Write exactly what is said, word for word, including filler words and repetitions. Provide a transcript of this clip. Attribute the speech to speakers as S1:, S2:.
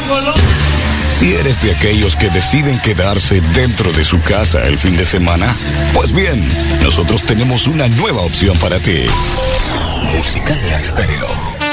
S1: Si eres de aquellos que deciden quedarse dentro de su casa el fin de semana, pues bien, nosotros tenemos una nueva opción para ti. Musicalia Estéreo.